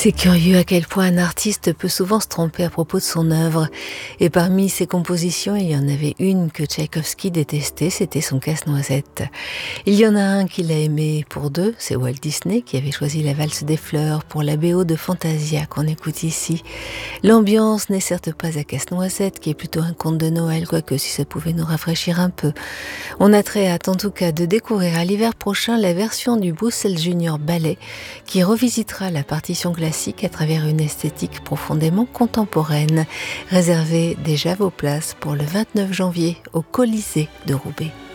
C'est curieux à quel point un artiste peut souvent se tromper à propos de son œuvre. Et parmi ses compositions, il y en avait une que Tchaïkovski détestait, c'était son Casse-Noisette. Il y en a un qu'il a aimé pour deux, c'est Walt Disney qui avait choisi la valse des fleurs pour la BO de Fantasia qu'on écoute ici. L'ambiance n'est certes pas à Casse-Noisette, qui est plutôt un conte de Noël, quoique si ça pouvait nous rafraîchir un peu. On a très hâte en tout cas de découvrir à l'hiver prochain la version du Brussels Junior Ballet qui revisitera la partition classique à travers une esthétique profondément contemporaine. Réservez déjà vos places pour le 29 janvier au Colisée de Roubaix.